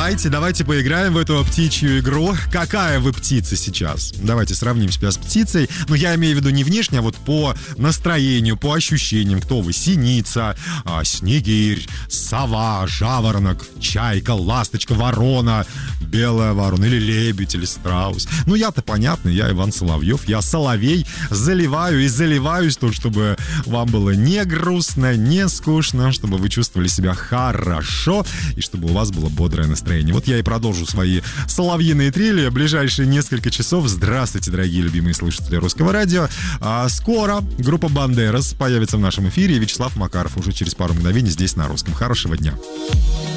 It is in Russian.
Давайте поиграем в эту птичью игру. Какая вы птица сейчас? Давайте сравним себя с птицей. Но я имею в виду не внешне, а вот по настроению, по ощущениям. Кто вы? Синица, снегирь, сова, жаворонок, чайка, ласточка, ворона, белая ворона или лебедь, или страус. Ну, я-то понятно, я Иван Соловьев, я соловей, заливаю и заливаюсь тут, чтобы вам было не грустно, не скучно, чтобы вы чувствовали себя хорошо и чтобы у вас было бодрое настроение. Вот я и продолжу свои соловьиные трели ближайшие несколько часов. Здравствуйте, дорогие любимые слушатели Русского радио. Скоро группа «Бандерас» появится в нашем эфире, и Вячеслав Макаров уже через пару мгновений здесь на Русском. Хорошего дня.